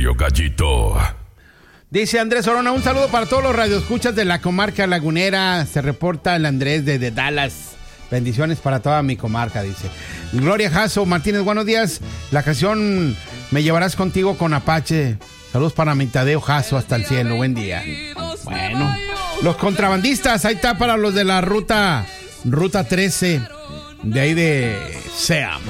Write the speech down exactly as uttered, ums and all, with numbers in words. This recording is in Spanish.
serio, gallito. Dice Andrés Orona, un saludo para todos los radioescuchas de la comarca lagunera. Se reporta el Andrés desde Dallas. Bendiciones para toda mi comarca, dice. Gloria Jasso Martínez, buenos días. La canción Me llevarás contigo con Apache. Saludos para mi Tadeo Jasso hasta el cielo. Buen día. Bueno, los contrabandistas, ahí está para los de la ruta, ruta trece, de ahí de Seam.